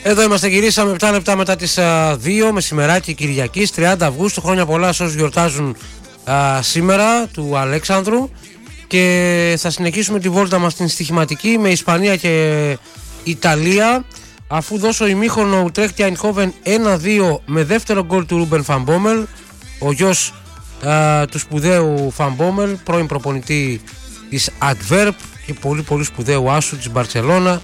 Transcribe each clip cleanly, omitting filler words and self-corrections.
Εδώ είμαστε, γυρίσαμε 7 λεπτά μετά τις 2 μεσημεράκι Κυριακής 30 Αυγούστου. Χρόνια πολλά σε όσους γιορτάζουν σήμερα του Αλέξανδρου. Και θα συνεχίσουμε τη βόλτα μας στην στοιχηματική με Ισπανία και Ιταλία. Αφού δώσω ημίχρονο Ουτρέχτη Αϊνχόβεν 1-2 με δεύτερο γκολ του Ρούμπεν Φαν Μπόμελ, ο γιος του σπουδαίου Φαν Μπόμελ, πρώην προπονητή της Αντβέρπ και πολύ σπουδαίου άσου της Μπαρτσελώνα,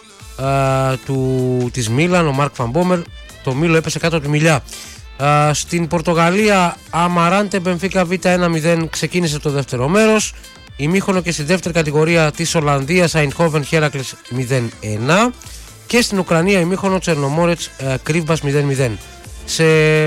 της Μίλαν, ο Μάρκ Φαν Μπόμελ. Το Μίλο έπεσε κάτω από τη μιλιά. Στην Πορτογαλία Αμαράντε Μπενφίκα Β 1-0 ξεκίνησε το δεύτερο μέρος. Ημίχρονο και στη δεύτερη κατηγορία της Ολλανδίας Αϊνχόβεν Χέρακλες 0-1. Και στην Ουκρανία ημίχρονο Τσερνομόρετς Κρύβμπας 0-0. Σε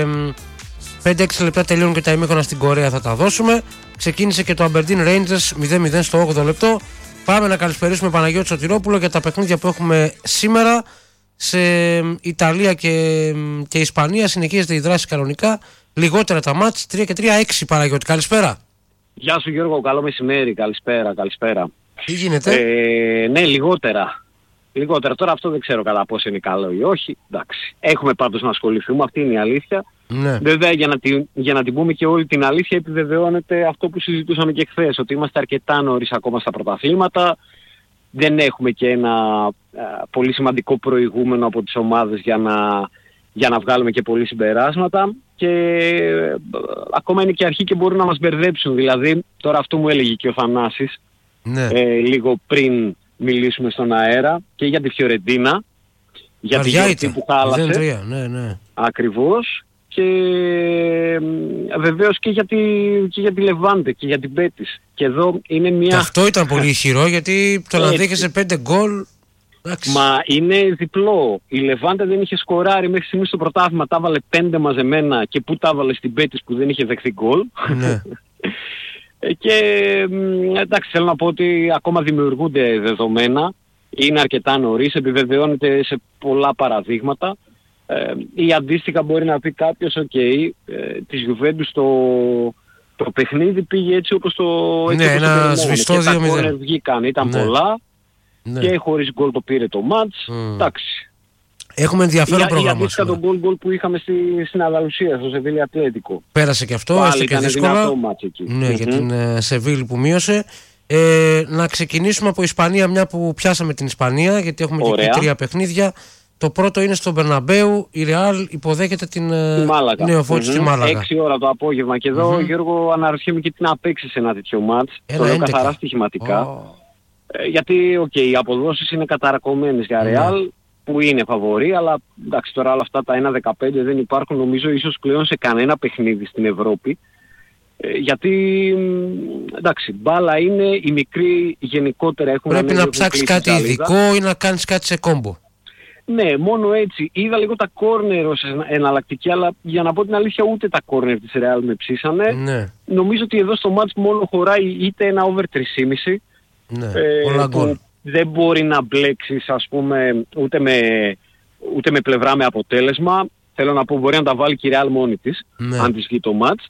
5-6 λεπτά τελειώνουν και τα ημίχρονα στην Κορέα, θα τα δώσουμε. Ξεκίνησε και το Aberdeen Rangers 0-0 στο 8ο λεπτό. Πάμε να καλησπερίσουμε Παναγιώτη Σωτηρόπουλο για τα παιχνίδια που έχουμε σήμερα. Σε Ιταλία και Ισπανία συνεχίζεται η δράση κανονικά. Λιγότερα τα μάτς, 3 και 3, 6 Παναγιώτη. Καλησπέρα. Γεια σου Γιώργο, καλό μεσημέρι, καλησπέρα. Τι γίνεται? Ναι, λιγότερα. Τώρα αυτό δεν ξέρω κατά πόσο είναι καλό ή όχι. Εντάξει. Έχουμε πάντως να ασχοληθούμε, αυτή είναι η αλήθεια. Ναι. Βέβαια για να την πούμε και όλη την αλήθεια, επιβεβαιώνεται αυτό που συζητούσαμε και χθες, ότι είμαστε αρκετά νωρίς ακόμα στα πρωταθλήματα. Δεν έχουμε και ένα πολύ σημαντικό προηγούμενο από τις ομάδες για να βγάλουμε και πολλοί συμπεράσματα. Και ακόμα είναι και αρχή και μπορούν να μας μπερδέψουν. Δηλαδή, τώρα αυτό μου έλεγε και ο Θανάσης, ναι. Λίγο πριν μιλήσουμε στον αέρα, και για τη Φιωρεντίνα, για τη γιορτή που χάλασε. Ναι. Ακριβώς. Και βεβαίως και για τη Λεβάντε και για την Μπέτις. Και εδώ είναι μια... Και αυτό ήταν πολύ ισχυρό, γιατί το να δέχεσαι 5 γκολ... Μα είναι διπλό. Η Λεβάντε δεν είχε σκοράρει μέχρι στιγμής στο πρωτάθλημα, τα έβαλε 5 μαζεμένα, και πού τα έβαλε στην Μπέτις που δεν είχε δεχθεί γκολ. Ναι. Και εντάξει, θέλω να πω ότι ακόμα δημιουργούνται δεδομένα, είναι αρκετά νωρίς, επιβεβαιώνεται σε πολλά παραδείγματα. Ή αντίστοιχα μπορεί να πει κάποιος, της Γιουβέντους το παιχνίδι πήγε έτσι όπως το ένα σβηστό 2-0. Τα κόρνερ βγήκαν, ήταν πολλά, και χωρίς γκολ το πήρε το μάτς. Εντάξει. Έχουμε ενδιαφέρον πρόγραμμα. Για αντίστοιχα τον γκολ που είχαμε στην Ανταλουσία, στο Σεβίλη Ατλέτικο. Πέρασε και αυτό, έστω και δύσκολα. Ναι, για την Σεβίλη που μείωσε. Να ξεκινήσουμε από Ισπανία, μια που πιάσαμε την Ισπανία, γιατί έχουμε και εκεί 3 παιχνίδια. Το πρώτο είναι στο Μπερναμπέου, η Ρεάλ υποδέχεται την νεοφώτιστη τη Μάλαγα. 6 ώρα το απόγευμα, και εδώ Γιώργο αναρωτιέμαι και τι να παίξει σε ένα τέτοιο μάτς. Το λέω καθαρά στοιχηματικά. Γιατί οι αποδόσεις είναι καταρακωμένες για Ρεάλ, που είναι φαβορί, αλλά εντάξει, τώρα όλα αυτά τα 1-15 δεν υπάρχουν νομίζω ίσως πλέον σε κανένα παιχνίδι στην Ευρώπη. Γιατί εντάξει, μπάλα είναι, οι μικροί γενικότερα έχουν... Πρέπει να ψάξεις κάτι ειδικό ή να κάνεις κάτι σε κόμπο. Ναι, μόνο έτσι. Είδα λίγο τα κόρνερ ως εναλλακτική, αλλά για να πω την αλήθεια ούτε τα κόρνερ της Real με ψήσανε. Ναι. Νομίζω ότι εδώ στο μάτς μόνο χωράει είτε ένα over 3,5. Ναι, πολλά γκολ. Δεν μπορεί να μπλέξεις, ας πούμε, ούτε με πλευρά με αποτέλεσμα. Θέλω να πω, μπορεί να τα βάλει και η Real μόνη της, αν της βγει το μάτς.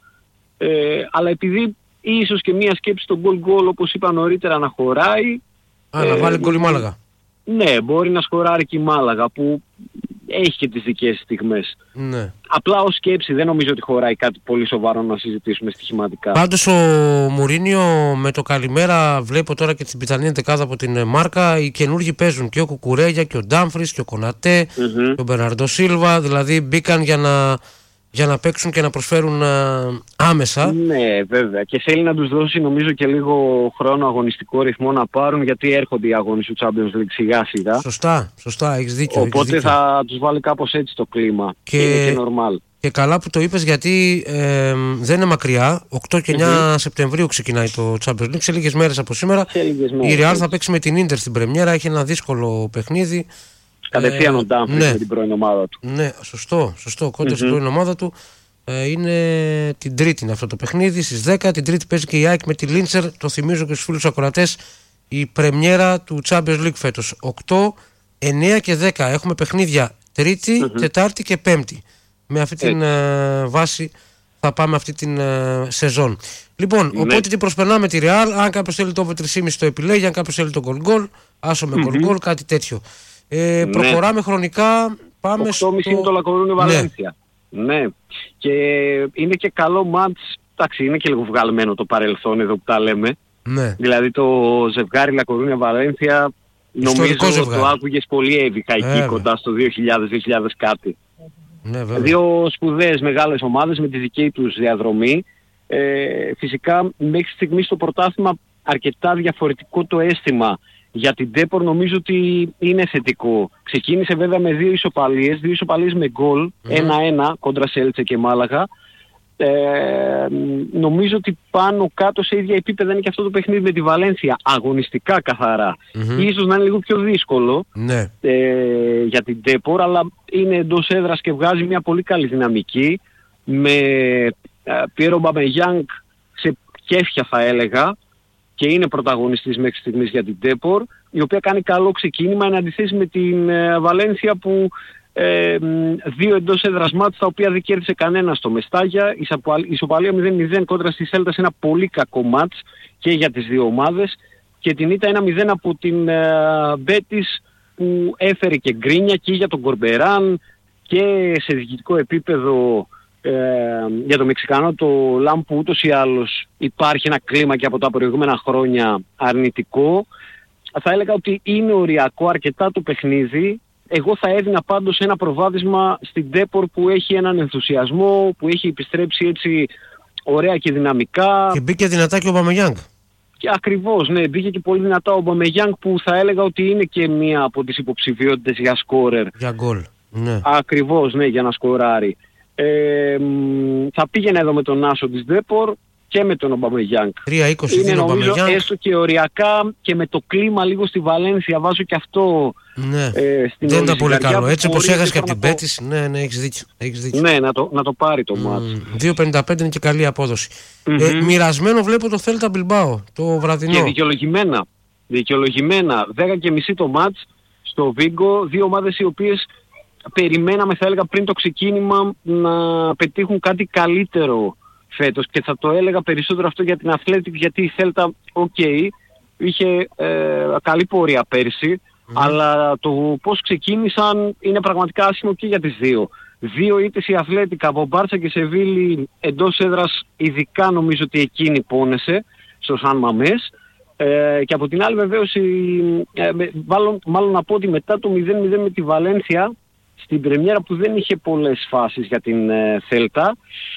Αλλά επειδή ίσως και μία σκέψη στο goal όπως είπα νωρίτερα να χωράει... να βάλει γκολ η Μάλαγα. Ναι, μπορεί να σκοράρει και η Μάλαγα που έχει και τις δικές στιγμές. Ναι. Απλά ως σκέψη δεν νομίζω ότι χωράει κάτι πολύ σοβαρό να συζητήσουμε στοιχηματικά. Πάντως ο Μουρίνιο με το καλημέρα, βλέπω τώρα και την πιθανή δεκάδα από την Μάρκα, οι καινούργοι παίζουν, και ο Κουκουρέγια και ο Ντάμφρις και ο Κονατέ και ο Μπερναρντό Σίλβα, δηλαδή μπήκαν για να παίξουν και να προσφέρουν άμεσα. Ναι, βέβαια. Και θέλει να τους δώσει νομίζω και λίγο χρόνο, αγωνιστικό ρυθμό να πάρουν, γιατί έρχονται οι αγώνες του Champions League σιγά σιγά. Σωστά, έχεις δίκιο. Οπότε θα τους βάλει κάπως έτσι το κλίμα. Και είναι και normal. Και καλά που το είπες, γιατί δεν είναι μακριά. 8 και 9 Σεπτεμβρίου ξεκινάει το Champions League, σε λίγες μέρες από σήμερα. Η Real θα παίξει με την Ίντερ στην πρεμιέρα, έχει ένα δύσκολο παιχνίδι. Κατευθείαν ο Ντάμφρις με την πρώην ομάδα του. Ναι, σωστό. Κόντρα στην πρώην ομάδα του. Είναι την Τρίτη είναι αυτό το παιχνίδι, στις 10. Την Τρίτη παίζει και η ΑΕΚ με τη Λίντσερ. Το θυμίζω και στους φίλους ακροατές, η πρεμιέρα του Champions League φέτος. 8, 9 και 10 έχουμε παιχνίδια Τρίτη, Τετάρτη και Πέμπτη. Με αυτή την βάση θα πάμε αυτή την σεζόν. Λοιπόν, οπότε τι προσπερνάμε τη Real. Αν κάποιος θέλει το over 3,5 το επιλέγει, αν κάποιος θέλει το goal, άσο με goal, κάτι τέτοιο. Προχωράμε χρονικά πάμε 8.30 είναι το Λακορούνιο Βαλένθια. Ναι. Και είναι και καλό μάτς. Εντάξει, είναι και λίγο βγαλμένο το παρελθόν εδώ που τα λέμε. Ναι. Δηλαδή το ζευγάρι Λακορούνια Βαλένθια νομίζω το άκουγες πολύ έβικα εκεί κοντά στο 2000 κάτι. Ναι, δύο σπουδαίες μεγάλες ομάδες με τη δική τους διαδρομή. Φυσικά μέχρι στιγμής στο πρωτάθλημα αρκετά διαφορετικό το αίσθημα. Για την Ντέπορ νομίζω ότι είναι θετικό. Ξεκίνησε βέβαια με δύο ισοπαλίες με γκολ, 1-1 κόντρα σε Έλτσε και Μάλαγα. Νομίζω ότι πάνω κάτω σε ίδια επίπεδα είναι και αυτό το παιχνίδι με τη Βαλένθια, αγωνιστικά καθαρά. Ίσως να είναι λίγο πιο δύσκολο για την Ντέπορ, αλλά είναι εντός έδρας και βγάζει μια πολύ καλή δυναμική με Πιέρο Αουμπαμεγιάνγκ σε κέφια θα έλεγα, και είναι πρωταγωνιστής μέχρι στιγμής για την Ντέπορ, η οποία κάνει καλό ξεκίνημα εν αντιθέσει με την Βαλένθια που δύο εντός έδρας μάτς τα οποία δεν κέρδισε κανένα στο Μεστάγια. Η ισοπαλία 0-0 κόντρα στη Σέλτα σε ένα πολύ κακό μάτς και για τις δύο ομάδες, και την ήττα 1-0 από την Μπέτις που έφερε και γκρίνια και για τον Κορμπεράν και σε διοικητικό επίπεδο για το Μεξικανό το Λαμ, που ούτως ή άλλως υπάρχει ένα κλίμα και από τα προηγούμενα χρόνια αρνητικό. Θα έλεγα ότι είναι οριακό αρκετά το παιχνίδι. Εγώ θα έδινα πάντως ένα προβάδισμα στην Ντέπορ που έχει έναν ενθουσιασμό, που έχει επιστρέψει έτσι ωραία και δυναμικά. Και μπήκε δυνατά και ο Αουμπαμεγιάνγκ. Και ακριβώς, ναι, μπήκε και πολύ δυνατά ο Αουμπαμεγιάνγκ, που θα έλεγα ότι είναι και μία από τις υποψηφιότητες για σκόρερ. Για γκολ, ναι. Ακριβώς, ναι, για να σκοράρει. Θα πήγαινε εδώ με τον άσο της Ντέπορ και με τον Αουμπαμεγιάνγκ. 3-20 είναι νομίζω έστω και οριακά, και με το κλίμα λίγο στη Βαλένθια βάζω και αυτό. Ναι. Στην δεν ήταν πολύ καλό. Έτσι όπως έχασε και από την Μπέτις, ναι, έχεις δίκιο. Ναι, να το πάρει το μάτς. 2.55 είναι και καλή απόδοση. Μοιρασμένο βλέπω το Θέλτα Μπιλμπάο, το βραδινό. Και δικαιολογημένα. 10.30 το μάτς στο Βίγκο. Δύο ομάδες οι οποίες περιμέναμε, θα έλεγα, πριν το ξεκίνημα να πετύχουν κάτι καλύτερο φέτος, και θα το έλεγα περισσότερο αυτό για την Athletic, γιατί η Θέλτα είχε καλή πορεία πέρσι, αλλά το πώς ξεκίνησαν είναι πραγματικά άσχημο και για τις δύο. Δύο ήττες η Athletic από Μπάρτσα και Σεβίλη εντός έδρας, ειδικά νομίζω ότι εκείνη πόνεσε στο Σαν Μαμές, και από την άλλη βεβαίως μάλλον να πω ότι μετά το 0-0 με τη Βαλένθια στην πρεμιέρα, που δεν είχε πολλές φάσεις για την Θέλτα,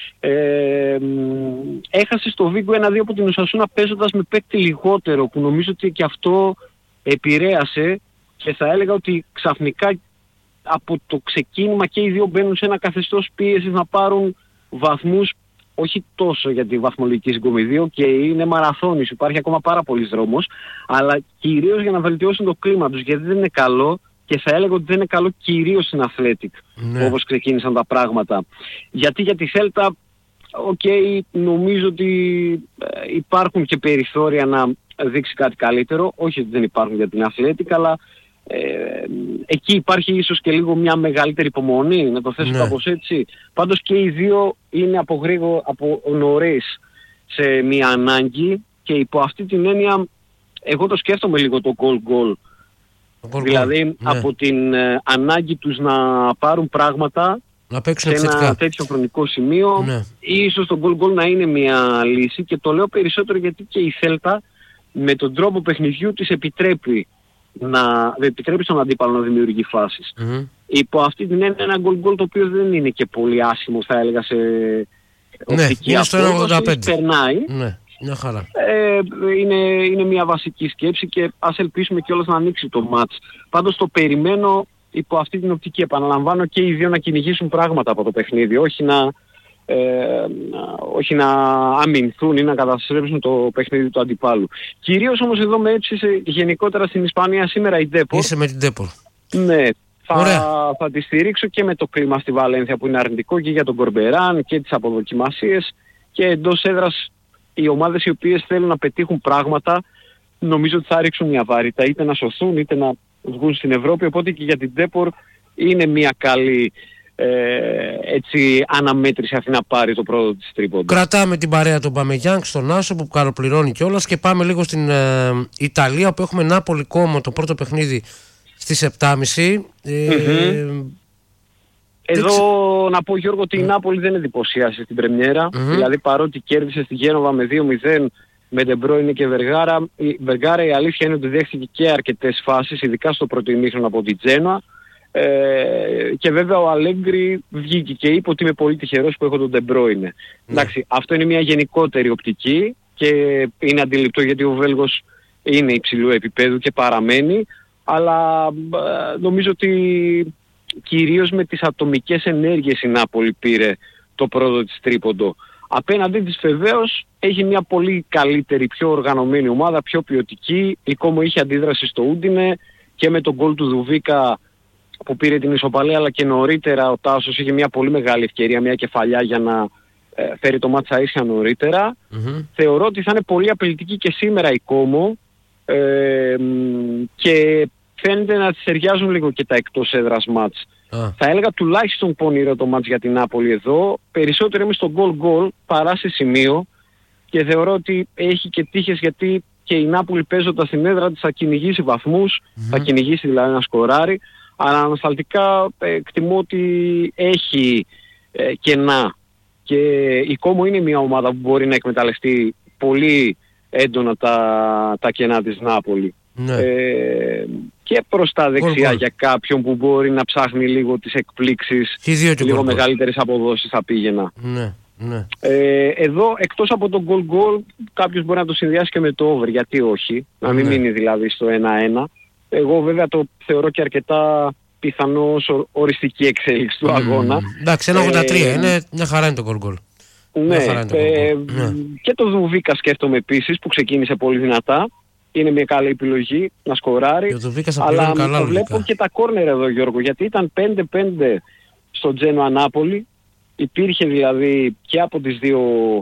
έχασε στο Βίγκο 1-2 από την Οσασούνα παίζοντας με παίκτη λιγότερο, που νομίζω ότι και αυτό επηρέασε, και θα έλεγα ότι ξαφνικά από το ξεκίνημα και οι δύο μπαίνουν σε ένα καθεστώς πίεσης να πάρουν βαθμούς, όχι τόσο για τη βαθμολογική συγκομιδή, και είναι μαραθώνιος, υπάρχει ακόμα πάρα πολύς δρόμος, αλλά κυρίως για να βελτιώσουν το κλίμα τους, γιατί δεν είναι καλό. Και θα έλεγα ότι δεν είναι καλό κυρίως στην Athletic, όπως ξεκίνησαν τα πράγματα. Γιατί για τη Θέλτα, νομίζω ότι υπάρχουν και περιθώρια να δείξει κάτι καλύτερο. Όχι ότι δεν υπάρχουν για την Athletic, αλλά εκεί υπάρχει ίσως και λίγο μια μεγαλύτερη υπομονή, να το θέσω κάπως έτσι. Πάντως και οι δύο είναι από νωρίς σε μια ανάγκη, και υπό αυτή την έννοια εγώ το σκέφτομαι λίγο το goal. Δηλαδή από την ανάγκη τους να πάρουν πράγματα να παίξουν σε ένα τέτοιο χρονικό σημείο, ίσως το goal να είναι μια λύση, και το λέω περισσότερο γιατί και η Θέλτα με τον τρόπο παιχνιδιού της επιτρέπει στον αντίπαλο να δημιουργεί φάσεις. Υπό αυτή την έννοια ένα goal το οποίο δεν είναι και πολύ άσχημο, θα έλεγα, σε οπτική απόδοση, περνάει. Μια χαρά. Είναι μια βασική σκέψη, και ας ελπίσουμε κιόλας να ανοίξει το μάτς. Πάντως το περιμένω υπό αυτή την οπτική. Επαναλαμβάνω, και οι δύο να κυνηγήσουν πράγματα από το παιχνίδι, όχι να αμυνθούν ή να καταστρέψουν το παιχνίδι του αντιπάλου. Κυρίως όμως εδώ με έτσι γενικότερα στην Ισπανία σήμερα η Ντέπορ. Είσαι με την Ντέπορ. Ναι. Θα τη στηρίξω και με το κλίμα στη Βαλένθια που είναι αρνητικό και για τον Κορμπεράν και τις αποδοκιμασίες, και εντός έδρας οι ομάδες οι οποίες θέλουν να πετύχουν πράγματα νομίζω ότι θα ρίξουν μια βάρυτα, είτε να σωθούν είτε να βγουν στην Ευρώπη, οπότε και για την Ντέπορ είναι μια καλή αναμέτρηση αυτή να πάρει το πρώτο της τρίποντα. Κρατάμε την παρέα του Αουμπαμεγιάνγκ στον άσο που καλοπληρώνει κιόλας, και πάμε λίγο στην Ιταλία, που έχουμε Νάπολη Κόμο το πρώτο παιχνίδι στις 7.30. Εδώ να πω, Γιώργο, ότι η Νάπολη δεν εντυπωσίασε στην πρεμιέρα. Δηλαδή παρότι κέρδισε στη Γένοβα με 2-0 με Ντεμπρόινε και Βεργάρα, η αλήθεια είναι ότι δέχτηκε και αρκετές φάσεις, ειδικά στο πρώτο ημίχρονο από την Τζένοα. Και βέβαια ο Αλέγκρι βγήκε και είπε ότι είμαι πολύ τυχερός που έχω τον Ντεμπρόινε. Εντάξει, αυτό είναι μια γενικότερη οπτική και είναι αντιληπτό γιατί ο Βέλγος είναι υψηλού επίπεδου και παραμένει, αλλά νομίζω ότι κυρίως με τις ατομικές ενέργειες η Νάπολη πήρε το πρώτο της τρίποντο. Απέναντί της βεβαίως έχει μια πολύ καλύτερη, πιο οργανωμένη ομάδα, πιο ποιοτική. Η Κόμο είχε αντίδραση στο Ούντινε και με τον γκολ του Δουβίκα που πήρε την ισοπαλία, αλλά και νωρίτερα ο Τάσος είχε μια πολύ μεγάλη ευκαιρία, μια κεφαλιά για να φέρει το μάτσα ίσια νωρίτερα. Θεωρώ ότι θα είναι πολύ απειλητική και σήμερα η Κόμο και φαίνεται να τις ταιριάζουν λίγο και τα εκτός έδρας μάτς. Θα έλεγα τουλάχιστον πονηρό το μάτς για την Νάπολη εδώ. Περισσότερο είμαι στο goal παρά σε σημείο και θεωρώ ότι έχει και τύχες, γιατί και η Νάπολη παίζοντας στην έδρα της θα κυνηγήσει βαθμούς, θα κυνηγήσει δηλαδή να σκοράρει, αλλά ανασταλτικά εκτιμώ ότι έχει κενά και η Κόμο είναι μια ομάδα που μπορεί να εκμεταλλευτεί πολύ έντονα τα κενά της Νάπολη. Και προς τα δεξιά για κάποιον που μπορεί να ψάχνει λίγο τις εκπλήξεις, λίγο μεγαλύτερες αποδόσεις θα πήγαινα. Εδώ εκτός από το goal κάποιος μπορεί να το συνδυάσει και με το over, γιατί όχι, να μην μείνει δηλαδή στο 1-1. Εγώ βέβαια το θεωρώ και αρκετά πιθανό οριστική εξέλιξη του αγώνα. Εντάξει, 1-83 είναι, μια χαρά είναι το goal. Και το Δουβίκα σκέφτομαι επίσης, που ξεκίνησε πολύ δυνατά. Είναι μια καλή επιλογή να σκοράρει, αλλά το βλέπω και τα κόρνερ εδώ, Γιώργο, γιατί ήταν 5-5 στο Τζένοα Νάπολη. Υπήρχε δηλαδή και από τις δύο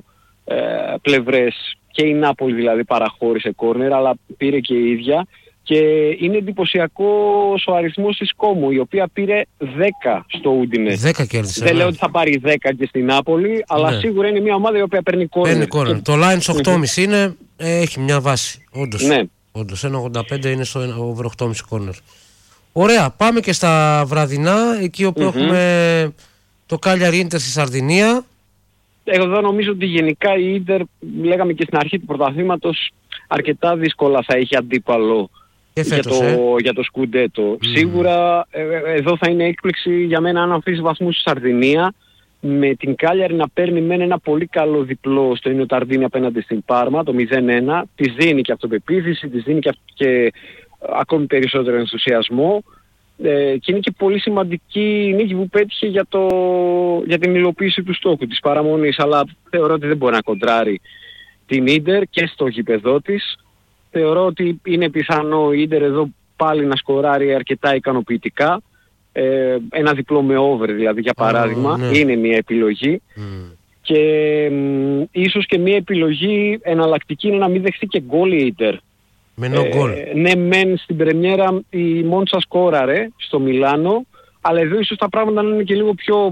πλευρές, και η Νάπολη δηλαδή παραχώρησε κόρνερ, αλλά πήρε και η ίδια. Και είναι εντυπωσιακός ο αριθμός της Κόμου, η οποία πήρε 10 στο Ούντινε. 10 κέρδισε. Δεν λέω ότι θα πάρει 10 και στην Νάπολη, αλλά σίγουρα είναι μια ομάδα η οποία παίρνει κόρνερ. Το Lions 8,5 είναι, έχει μια βάση. Όντως 1,85 είναι στο over 8,5 κόρνερ. Ωραία, πάμε και στα βραδινά, εκεί όπου έχουμε το Cagliari Ίντερ στη Σαρδινία. Εδώ νομίζω ότι γενικά η Ίντερ, λέγαμε και στην αρχή του πρωταθλήματος, αρκετά δύσκολα θα έχει αντίπαλο για το Σκουντέτο. Σίγουρα εδώ θα είναι έκπληξη για μένα αν αφήσει βαθμούς στη Σαρδινία, με την Cagliari να παίρνει μεν ένα πολύ καλό διπλό στο Ίνιο Ταρδίνη απέναντι στην Πάρμα, το 0-1, της δίνει και αυτοπεποίθηση, της δίνει και ακόμη περισσότερο ενθουσιασμό. Και είναι και πολύ σημαντική η νίκη που πέτυχε για την υλοποίηση του στόχου της παραμονής, αλλά θεωρώ ότι δεν μπορεί να κοντράρει την Ίντερ και στο γήπεδό της. Θεωρώ ότι είναι πιθανό η Ίντερ εδώ πάλι να σκοράρει αρκετά ικανοποιητικά. Ένα διπλό με over δηλαδή, για παράδειγμα, είναι μια επιλογή. Και ίσως και μια επιλογή εναλλακτική είναι να μην δεχτεί και γκολ η Ίντερ. Ναι, μεν στην πρεμιέρα η Μόντσα σκόραρε στο Μιλάνο, αλλά εδώ ίσως τα πράγματα να είναι και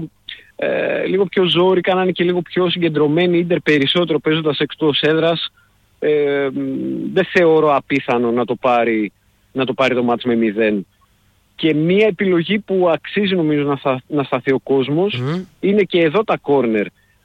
λίγο πιο ζόρικα, να είναι και λίγο πιο συγκεντρωμένη η Ίντερ περισσότερο παίζοντας εκτός έδρας. Δεν θεωρώ απίθανο να το πάρει το μάτς με 0. Και μία επιλογή που αξίζει νομίζω να σταθεί ο κόσμος είναι και εδώ τα κόρνερ.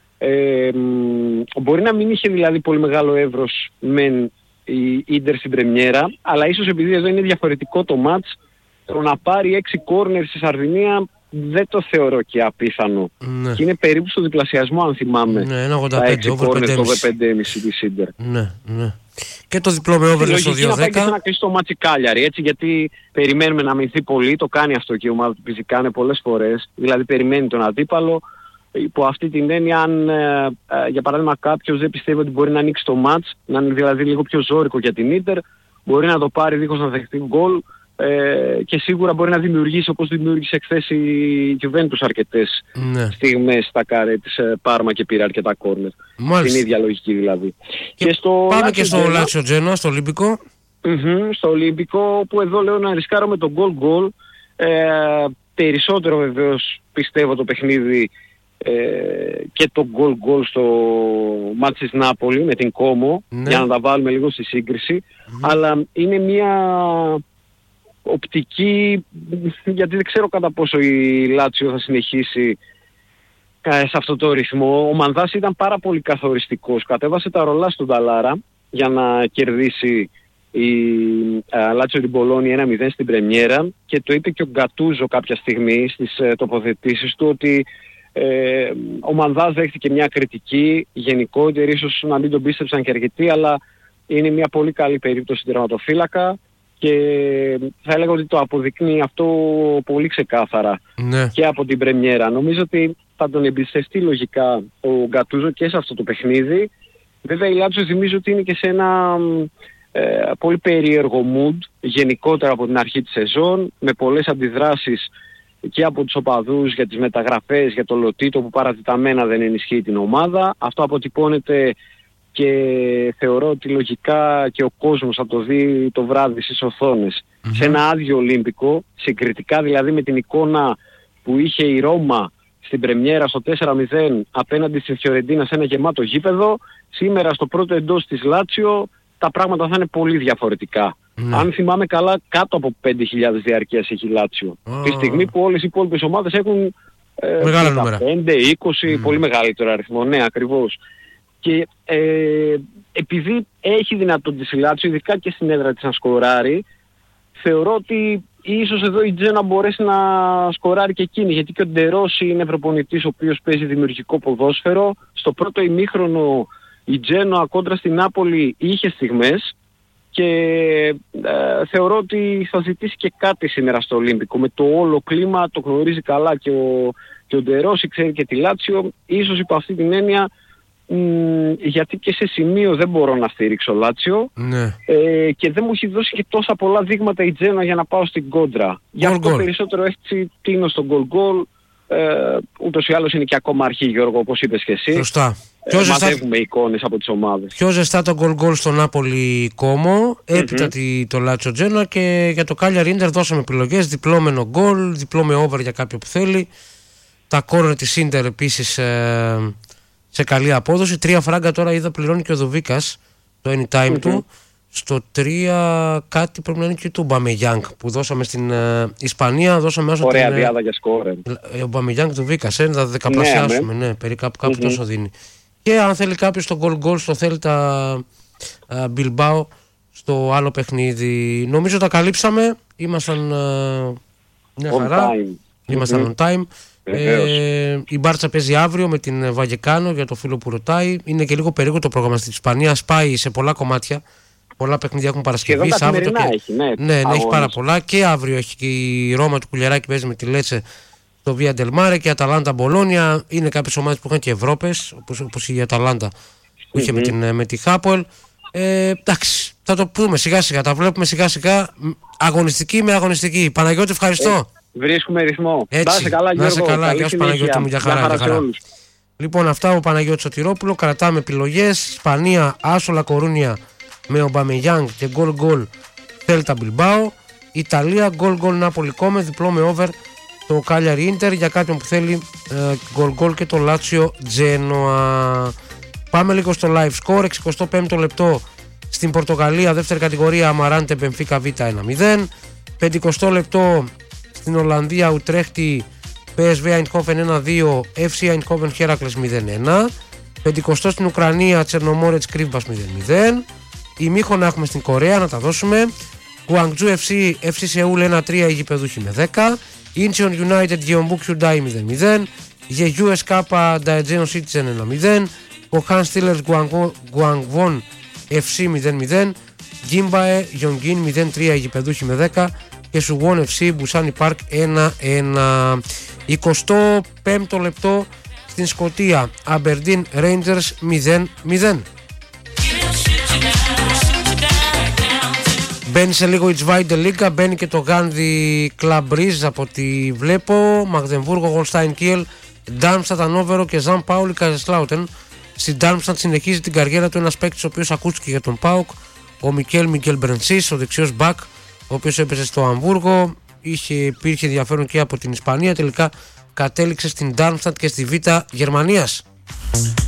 Μπορεί να μην είχε δηλαδή πολύ μεγάλο εύρος μεν η Ίντερ στην πρεμιέρα, αλλά ίσως επειδή εδώ είναι διαφορετικό το μάτς, το να πάρει 6 κόρνερ στη Σαρδινία δεν το θεωρώ και απίθανο. Και είναι περίπου στο διπλασιασμό, αν θυμάμαι. Τα 6 κόρνερ, το 5,5 της Ίντερ. Και το διπλό με over στο 2-10. Να πάει και να κλείσει το μάτσι Cagliari, έτσι, γιατί περιμένουμε να μηνθεί πολύ. Το κάνει αυτό και η ομάδα του Πιζικάνε πολλές φορές. Δηλαδή περιμένει τον αντίπαλο. Υπό αυτή την έννοια, αν για παράδειγμα κάποιος δεν πιστεύει ότι μπορεί να ανοίξει το μάτς, να είναι δηλαδή λίγο πιο ζώρικο για την Ίντερ, μπορεί να το πάρει δίχως να δεχτεί γκολ και σίγουρα μπορεί να δημιουργήσει, όπως δημιούργησε χθες η Juventus αρκετές στιγμές στα καρέ της Πάρμα και πήρε αρκετά κόρνερ. Την ίδια λογική δηλαδή. Πάμε και στο Λάτσιο Τζένοα, στο Ολύμπικο. Στο Ολύμπικο, που εδώ λέω να ρισκάρω με το γκολ. Περισσότερο βεβαίως πιστεύω το παιχνίδι και το γκολ στο μάτς της Νάπολη με την Κόμο, για να τα βάλουμε λίγο στη σύγκριση, αλλά είναι οπτική, γιατί δεν ξέρω κατά πόσο η Λάτσιο θα συνεχίσει σε αυτό το ρυθμό. Ο Μανδάς ήταν πάρα πολύ καθοριστικός. Κατέβασε τα ρολά στον Ταλάρα για να κερδίσει η Λάτσιο την Μπολόνια 1-0 στην πρεμιέρα, και το είπε και ο Γκατούζο κάποια στιγμή στις τοποθετήσεις του ότι ο Μανδάς δέχτηκε μια κριτική γενικότερη, ίσως να μην τον πίστεψαν και αρκετοί, αλλά είναι μια πολύ καλή περίπτωση τερματοφύλακα και θα έλεγα ότι το αποδεικνύει αυτό πολύ ξεκάθαρα και από την πρεμιέρα. Νομίζω ότι θα τον εμπιστευτεί λογικά ο Γκατούζο και σε αυτό το παιχνίδι. Βέβαια η Λάτσιο θυμίζω ότι είναι και σε ένα πολύ περίεργο mood γενικότερα από την αρχή της σεζόν, με πολλές αντιδράσεις και από τους οπαδούς για τις μεταγραφές, για το Λοτίτο που παρατηταμένα δεν ενισχύει την ομάδα. Αυτό αποτυπώνεται και θεωρώ ότι λογικά και ο κόσμος θα το δει το βράδυ στις οθόνες. Σε ένα άδειο Ολύμπικο, συγκριτικά δηλαδή με την εικόνα που είχε η Ρώμα στην πρεμιέρα στο 4-0 απέναντι στη Φιωρεντίνα σε ένα γεμάτο γήπεδο, σήμερα στο πρώτο εντός της Λάτσιο τα πράγματα θα είναι πολύ διαφορετικά. Αν θυμάμαι καλά, κάτω από 5.000 διαρκείας έχει η Λάτσιο. Τη στιγμή που όλες οι υπόλοιπες ομάδες έχουν 5-20, πολύ μεγαλύτερο αριθμό. Ναι, ακριβώς. Και επειδή έχει δυνατότητες η Λάτσιο, ειδικά και στην έδρα της να σκοράρει, θεωρώ ότι ίσως εδώ η Τζένοα μπορέσει να σκοράρει και εκείνη, γιατί και ο Ντερόσι είναι προπονητής ο οποίος παίζει δημιουργικό ποδόσφαιρο. Στο πρώτο ημίχρονο η Τζένοα κόντρα στην Νάπολη είχε στιγμές και θεωρώ ότι θα ζητήσει και κάτι σήμερα στο Ολύμπικο. Με το όλο κλίμα το γνωρίζει καλά και ο Ντερόσι ξέρει και τη Λάτσιο, ίσως υπό αυτή την έννοια, γιατί και σε σημείο δεν μπορώ να στηρίξω Λάτσιο, και δεν μου έχει δώσει και τόσα πολλά δείγματα η Τζένοα για να πάω στην κόντρα. Γι' αυτό περισσότερο έτσι τίνω στον γκολ-γκολ. Ούτως ή άλλως είναι και ακόμα αρχή, Γιώργο, όπως είπες και εσύ. Σωστά. Μαζεύουμε εικόνες από τις ομάδες. Πιο ζεστά το γκολ-γκολ στο Νάπολη Κόμο, έπειτα το Λάτσιο Τζένοα, και για το Κάλιαρι Ίντερ δώσαμε επιλογές, διπλώμενο γκολ, διπλό με over για κάποιον που θέλει. Τα κόρνερ της Ίντερ επίσης σε καλή απόδοση. 3 φράγκα τώρα είδα πληρώνει και ο Δουβίκας το anytime του. Στο 3 κάτι πρέπει να είναι και του Μπαμεγιάνγκ που δώσαμε στην Ισπανία. Δώσαμε όσο ωραία διάδα για σκόρερ. Ο Μπαμεγιάνγκ του Βίκας, θα τα δεκαπλασιάσουμε. Ναι, περί κάπου τόσο δίνει. Και αν θέλει κάποιος το goal στο Θέλτα Μπιλμπάο στο άλλο παιχνίδι. Νομίζω τα καλύψαμε. Ήμασταν μια χαρά. Ήμασταν on time. Η Μπάρτσα παίζει αύριο με την Βαγεκάνο, για το φίλο που ρωτάει. Είναι και λίγο περίεργο το πρόγραμμα στην Ισπανία. Σπάει σε πολλά κομμάτια. Πολλά παιχνίδια έχουν Παρασκευή, Σάββατο και... έχει, ναι, έχει πάρα πολλά. Και αύριο έχει και η Ρώμα του Κουλιαράκη παίζει με τη Λέτσε στο Βία Ντελμάρε, και η Αταλάντα Μπολόνια. Είναι κάποιες ομάδες που είχαν και Ευρώπες, όπως η Αταλάντα που είχε με τη Χάπολ. Εντάξει, θα το πούμε σιγά σιγά, τα βλέπουμε σιγά σιγά, αγωνιστική με αγωνιστική. Παναγιώτη, ευχαριστώ. Βρίσκουμε ρυθμό. Έτσι, να είσαι καλά, γεια σου Παναγιώτη μου, για χαρά. Λοιπόν, αυτά ο Παναγιώτης Σωτηρόπουλο. Κρατάμε επιλογές. Ισπανία, Άσολα Κορούνια με ο Μπαμεγιάνγκ και γκολ Θέλτα Μπιλμπάο. Ιταλία, γκολ Νάπολη Κόμε, διπλό με over το Κάλιαρι Ίντερ, για κάποιον που θέλει γκολ και το Λάτσιο Τζένοα. Πάμε λίγο στο live score. 65ο λεπτό στην Πορτογαλία, δεύτερη κατηγορία, Αμαράντε Μπενφίκα Β 1-0. 50ο λεπτό στην Ολλανδία, Ουτρέχτη PSV Eindhoven 1-2, FC Eindhoven Heracles 0-1. 50ο στην Ουκρανία, Τσερνομόρετς Κρύβμπας 0-0. Ημίχρονα έχουμε στην Κορέα, να τα δώσουμε. Guangzhou FC Σεούλ 1-3, οι γηπεδούχοι με 10. Incheon United Gyeongbuk Hyundai 0-0. Jeju SK Daejeon Citizen 1-0. Kohan Steelers Gwangwon FC 0-0. Gimbae Yongin 0-3, οι γηπεδούχοι με 10. Και Suwon FC Busani Park 1-1. 25ο λεπτό στην Σκωτία, Aberdeen Rangers 0-0. Μπαίνει σε λίγο η Zweite Liga, μπαίνει και το Gandhi Club Breeze από ό,τι βλέπω. Μαγδεμβούργο, Holstein Kiel, Darmstadt Ανόβερο και Ζαν Πάουλι Kaiserslautern. Στην Darmstadt συνεχίζει την καριέρα του ένας παίκτης ο οποίος ακούστηκε για τον ΠΑΟΚ, ο Μικέλ Μπρεντσής, ο δεξιός μπακ, ο οποίος έπαιζε στο Αμβούργο. Υπήρχε ενδιαφέρον και από την Ισπανία, τελικά κατέληξε στην Darmstadt και στη Β' Γερμανίας.